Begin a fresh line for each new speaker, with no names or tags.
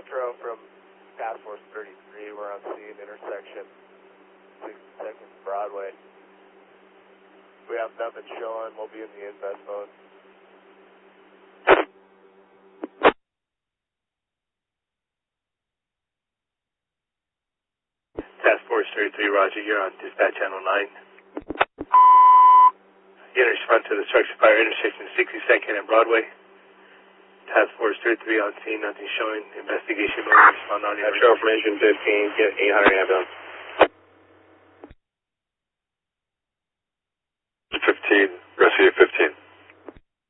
Metro from Task Force 33. We're on scene, intersection 62nd Broadway. We have nothing showing. We'll be in the invest mode.
Task Force 33, Roger. You're on dispatch channel 9. You respond to the structure fire intersection 62nd and Broadway. Task Force 33 on scene, nothing showing. Investigation mode, respond on
Metro from engine 15, get 800 ambulance.
15, rescue 15.